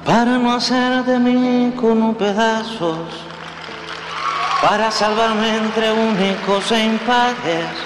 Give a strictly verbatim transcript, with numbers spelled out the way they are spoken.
para no hacer de mí con pedazos, para salvarme entre únicos e impares.